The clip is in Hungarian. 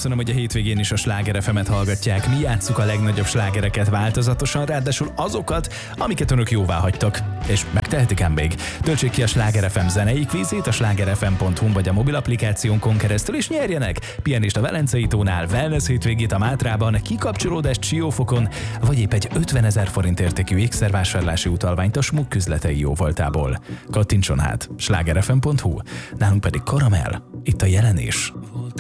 köszönöm, hogy a hétvégén is a Sláger FM-et hallgatják. Mi játsszuk a legnagyobb slágereket változatosan, ráadásul azokat, amiket önök jóvá hagytak. És megtehetik ám még. Töltsék ki a Sláger FM zenei kvízét a slágerfm.hu vagy a mobil applikációnkon keresztül, és nyerjenek pihenést a Velencei tónál, wellness hétvégét a Mátrában, kikapcsolódást Siófokon, vagy épp egy 50 000 forint értékű ékszervásárlási utalványt a Smuk üzletei jóvoltából. Kattintson hát, slágerfm.hu, nálunk pedig Karamell, itt a jelenés.